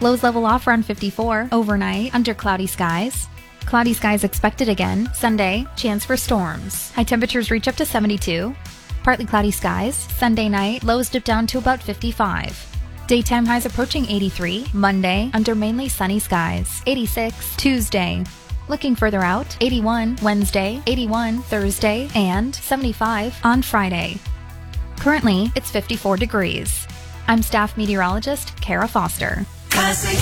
Lows level off around 54. Overnight, under cloudy skies. Cloudy skies expected again. Sunday, chance for storms. High temperatures reach up to 72. Partly cloudy skies. Sunday night, lows dip down to about 55. Daytime highs approaching 83. Monday, under mainly sunny skies. 86. Tuesday. Looking further out, 81 Wednesday, 81 Thursday, and 75 on Friday. Currently, it's 54 degrees. I'm staff meteorologist Kara Foster. Classic